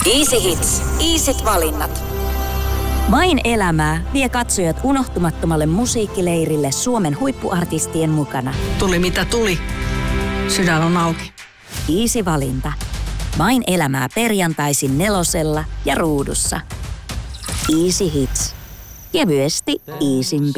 Easy Hits. Easyt valinnat. Vain elämää vie katsojat unohtumattomalle musiikkileirille Suomen huippuartistien mukana. Tuli mitä tuli. Sydän on auki. Easy valinta. Vain elämää perjantaisin 4 ja Ruudussa. Easy Hits. Kevyesti easympi.